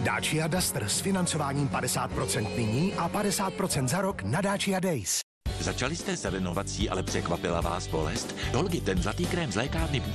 Dacia Duster s financováním 50% nyní a 50% za rok na Dacia Days. Začali jste s renovací, ale překvapila vás bolest? Dolgi, ten zlatý krém z lékárny